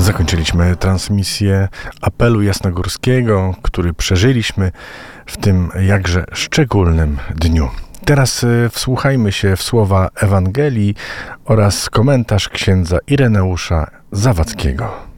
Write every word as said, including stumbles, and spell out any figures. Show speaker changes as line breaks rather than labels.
Zakończyliśmy transmisję apelu jasnogórskiego, który przeżyliśmy w tym jakże szczególnym dniu. Teraz wsłuchajmy się w słowa Ewangelii oraz komentarz księdza Ireneusza Zawadzkiego.